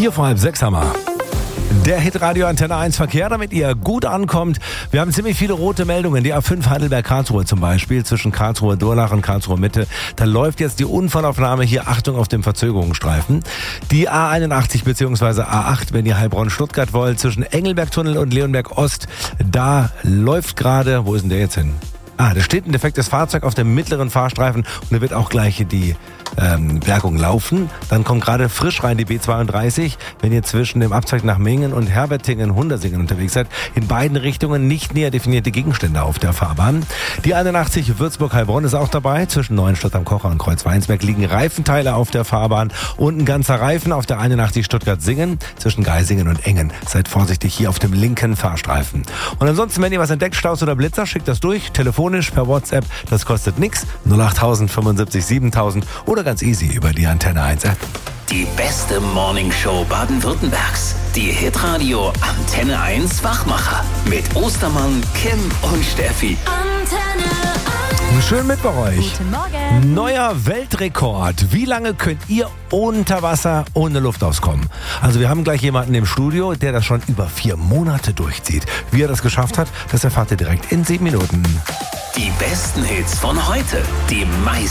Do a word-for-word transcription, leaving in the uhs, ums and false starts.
Vier vor halb sechs haben wir. Der Hitradio Antenne eins Verkehr, damit ihr gut ankommt. Wir haben ziemlich viele rote Meldungen. Die A fünf Heidelberg-Karlsruhe zum Beispiel, zwischen Karlsruhe-Durlach und Karlsruhe-Mitte. Da läuft jetzt die Unfallaufnahme hier. Achtung auf dem Verzögerungsstreifen. Die A einundachtzig bzw. A acht, wenn ihr Heilbronn-Stuttgart wollt, zwischen Engelberg-Tunnel und Leonberg-Ost. Da läuft gerade, wo ist denn der jetzt hin? Ah, da steht ein defektes Fahrzeug auf dem mittleren Fahrstreifen und da wird auch gleich die ähm, Bergung laufen. Dann kommt gerade frisch rein die B zweiunddreißig, wenn ihr zwischen dem Abzweig nach Mingen und Herbertingen, Hundersingen unterwegs seid. In beiden Richtungen nicht näher definierte Gegenstände auf der Fahrbahn. Die einundachtzig Würzburg-Heilbronn ist auch dabei. Zwischen Neuenstadt am Kocher und Kreuzweinsberg liegen Reifenteile auf der Fahrbahn und ein ganzer Reifen auf der einundachtzig Stuttgart-Singen. Zwischen Geisingen und Engen. Seid vorsichtig hier auf dem linken Fahrstreifen. Und ansonsten, wenn ihr was entdeckt, Staus oder Blitzer, schickt das durch. Telefonisch per WhatsApp. Das kostet nix. null acht null null fünfundsiebzig siebentausend oder ganz easy über die Antenne eins App. Die beste Morningshow Baden-Württembergs. Die Hitradio Antenne eins Wachmacher. Mit Ostermann, Kim und Steffi. Antenne eins. Schön mit bei euch. Guten Morgen. Neuer Weltrekord. Wie lange könnt ihr unter Wasser ohne Luft auskommen? Also wir haben gleich jemanden im Studio, der das schon über vier Monate durchzieht. Wie er das geschafft hat, das erfahrt ihr direkt in sieben Minuten. Die besten Hits von heute. Die meisten